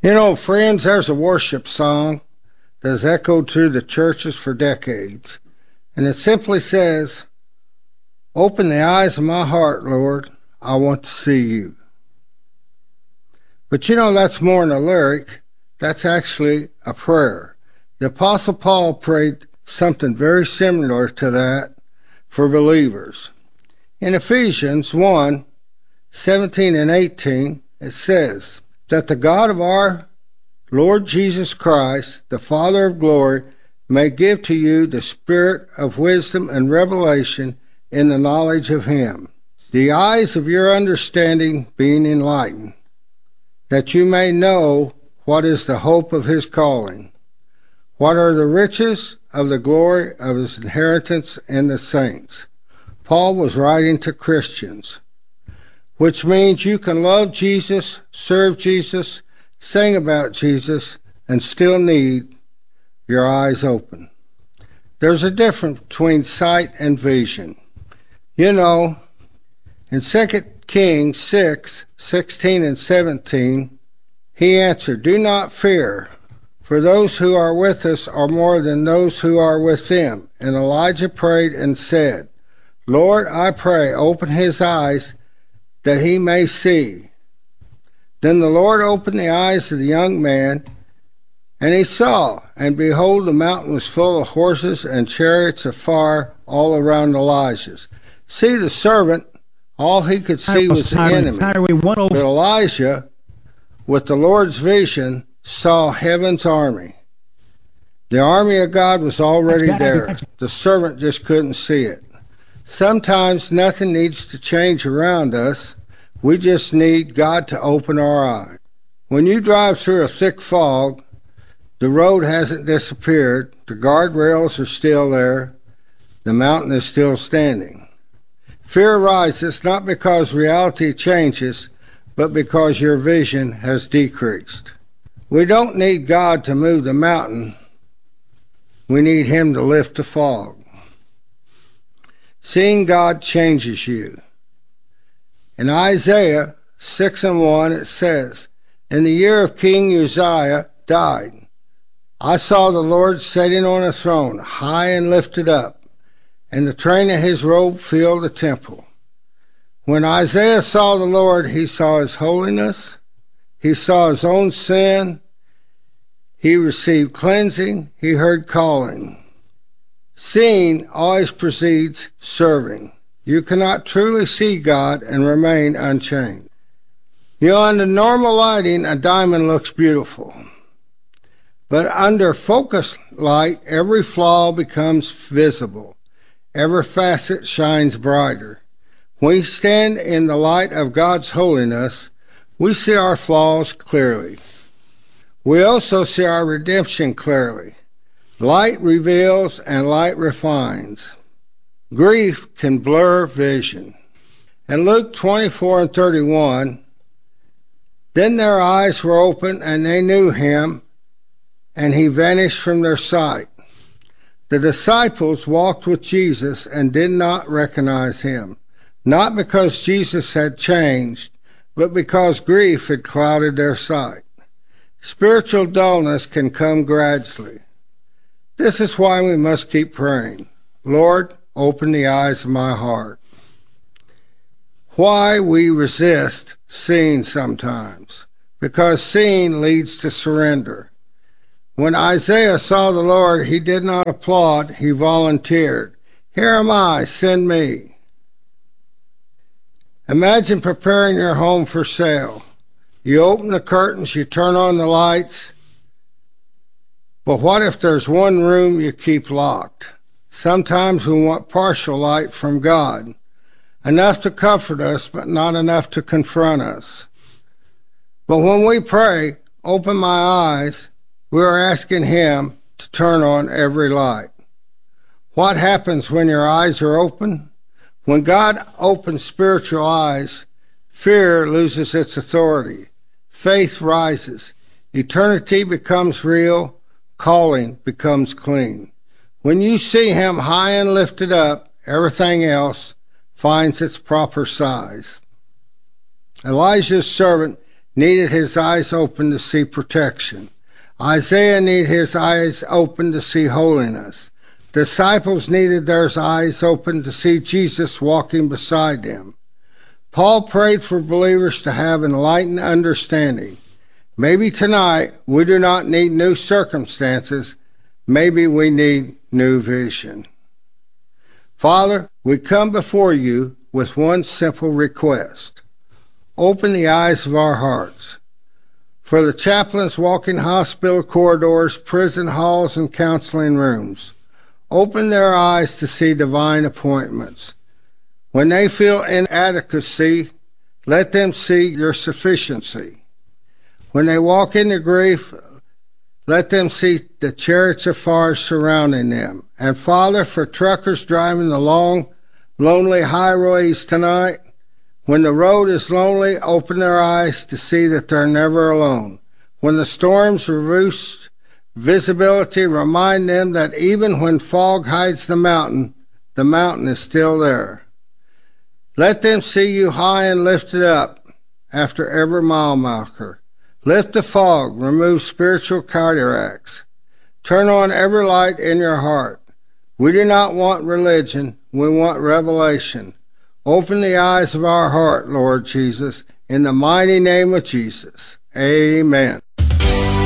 You know, friends, there's a worship song that has echoed through the churches for decades, and it simply says, "Open the eyes of my heart, Lord, I want to see you." But you know, that's more than a lyric, that's actually a prayer. The Apostle Paul prayed something very similar to that for believers. In Ephesians 1:17 and 18, it says, "That the God of our Lord Jesus Christ, the Father of glory, may give to you the spirit of wisdom and revelation in the knowledge of him, the eyes of your understanding being enlightened, that you may know what is the hope of his calling, what are the riches of the glory of his inheritance in the saints." Paul was writing to Christians, which means you can love Jesus, serve Jesus, sing about Jesus, and still need your eyes open. There's a difference between sight and vision. You know, in 2 Kings 6:16 and 17, he answered, "Do not fear, for those who are with us are more than those who are with them." And Elijah prayed and said, "Lord, I pray, open his eyes that he may see." Then the Lord opened the eyes of the young man, and he saw, and behold, the mountain was full of horses and chariots of fire all around Elijah's. See, the servant, all he could see was the enemy. But Elijah, with the Lord's vision, saw heaven's army. The army of God was already there. The servant just couldn't see it. Sometimes nothing needs to change around us. We just need God to open our eyes. When you drive through a thick fog, the road hasn't disappeared, the guardrails are still there, the mountain is still standing. Fear arises not because reality changes, but because your vision has decreased. We don't need God to move the mountain. We need him to lift the fog. Seeing God changes you. In Isaiah 6:1 it says, "In the year of King Uzziah died, I saw the Lord sitting on a throne, high and lifted up, and the train of his robe filled the temple." When Isaiah saw the Lord, he saw his holiness, he saw his own sin, he received cleansing, he heard calling. Seeing always precedes serving. You cannot truly see God and remain unchanged. You know, under normal lighting, a diamond looks beautiful. But under focused light, every flaw becomes visible. Every facet shines brighter. When we stand in the light of God's holiness, we see our flaws clearly. We also see our redemption clearly. Light reveals and light refines. Grief can blur vision. In Luke 24:31, "Then their eyes were opened, and they knew him, and he vanished from their sight." The disciples walked with Jesus and did not recognize him, not because Jesus had changed, but because grief had clouded their sight. Spiritual dullness can come gradually. This is why we must keep praying. Lord, open the eyes of my heart. Why we resist seeing sometimes? Because seeing leads to surrender. When Isaiah saw the Lord, he did not applaud, he volunteered. "Here am I, send me." Imagine preparing your home for sale. You open the curtains, you turn on the lights, but what if there's one room you keep locked? Sometimes we want partial light from God, enough to comfort us, but not enough to confront us. But when we pray, "Open my eyes," we are asking him to turn on every light. What happens when your eyes are open? When God opens spiritual eyes, fear loses its authority. Faith rises. Eternity becomes real. Calling becomes clean. When you see him high and lifted up, everything else finds its proper size. Elijah's servant needed his eyes open to see protection. Isaiah needed his eyes open to see holiness. Disciples needed their eyes open to see Jesus walking beside them. Paul prayed for believers to have enlightened understanding. Maybe tonight we do not need new circumstances. Maybe we need new vision. Father, we come before you with one simple request. Open the eyes of our hearts. For the chaplains walking hospital corridors, prison halls, and counseling rooms, open their eyes to see divine appointments. When they feel inadequacy, let them see your sufficiency. When they walk into grief, let them see the chariots of fire surrounding them. And Father, for truckers driving the long, lonely highways tonight, when the road is lonely, open their eyes to see that they're never alone. When the storms reduce visibility, remind them that even when fog hides the mountain is still there. Let them see you high and lifted up after every mile marker. Lift the fog, remove spiritual cataracts. Turn on every light in your heart. We do not want religion, we want revelation. Open the eyes of our heart, Lord Jesus, in the mighty name of Jesus. Amen.